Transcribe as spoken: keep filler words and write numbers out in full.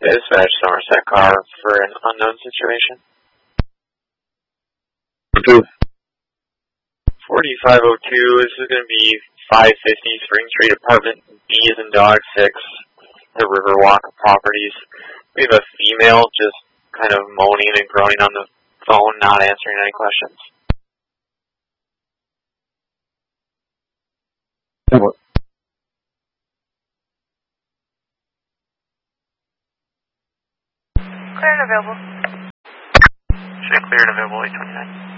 Dispatch Somerset car for an unknown situation. Two. forty-five oh two, this is going to be five fifty Spring Street, apartment B as in dog six, the Riverwalk Properties. We have a female just kind of moaning and groaning on the phone, not answering any questions. Clear and available. Should clear and available, eight twenty-nine.